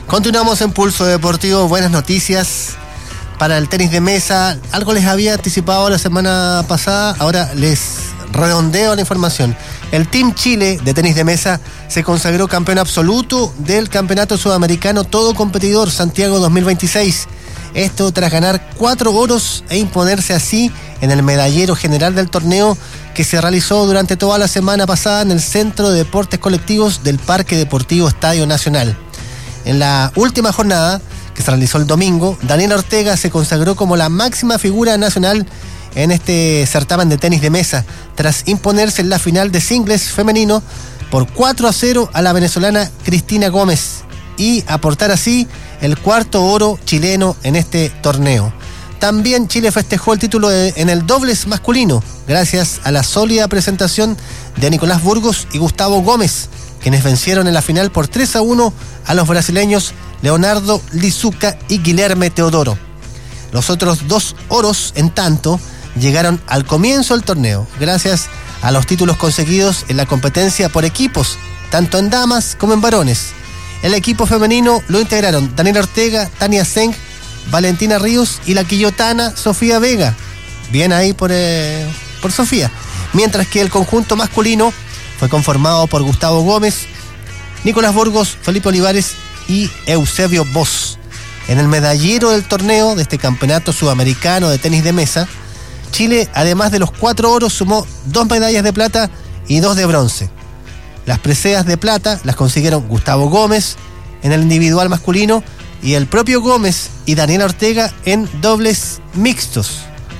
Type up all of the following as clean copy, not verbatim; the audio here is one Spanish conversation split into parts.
Continuamos en Pulso Deportivo. Buenas noticias para el tenis de mesa. Algo les había anticipado la semana pasada, ahora les redondeo la información. El Team Chile de tenis de mesa se consagró campeón absoluto del Campeonato Sudamericano Todo Competidor Santiago 2026. Esto tras ganar 4 oros e imponerse así en el medallero general del torneo que se realizó durante toda la semana pasada en el Centro de Deportes Colectivos del Parque Deportivo Estadio Nacional. En la última jornada, que se realizó el domingo, Daniela Ortega se consagró como la máxima figura nacional en este certamen de tenis de mesa, tras imponerse en la final de singles femenino por 4-0 a la venezolana Cristina Gómez y aportar así el 4º oro chileno en este torneo. También Chile festejó el título en el dobles masculino, gracias a la sólida presentación de Nicolás Burgos y Gustavo Gómez, quienes vencieron en la final por 3-1 a los brasileños Leonardo Lizuca y Guilherme Teodoro. Los otros 2 oros, en tanto, llegaron al comienzo del torneo, gracias a los títulos conseguidos en la competencia por equipos, tanto en damas como en varones. El equipo femenino lo integraron Daniela Ortega, Tania Zeng, Valentina Ríos y la quillotana Sofía Vega. Bien ahí por Sofía. Mientras que el conjunto masculino fue conformado por Gustavo Gómez, Nicolás Burgos, Felipe Olivares y Eusebio Bosch. En el medallero del torneo de este campeonato sudamericano de tenis de mesa, Chile, además de los 4 oros, sumó 2 medallas de plata y 2 de bronce. Las preseas de plata las consiguieron Gustavo Gómez en el individual masculino y el propio Gómez y Daniela Ortega en dobles mixtos.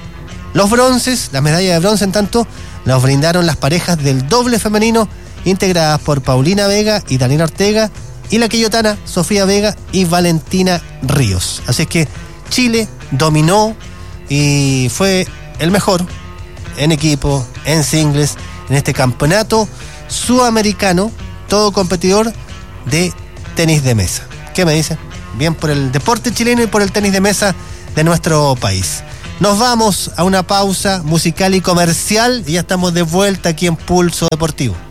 Los bronces, las medallas de bronce, en tanto, las brindaron las parejas del doble femenino, integradas por Paulina Vega y Daniela Ortega, y la quillotana Sofía Vega y Valentina Ríos. Así es que Chile dominó y fue el mejor en equipo, en singles, en este campeonato sudamericano, todo competidor de tenis de mesa. ¿Qué me dice? Bien por el deporte chileno y por el tenis de mesa de nuestro país. Nos vamos a una pausa musical y comercial y ya estamos de vuelta aquí en Pulso Deportivo.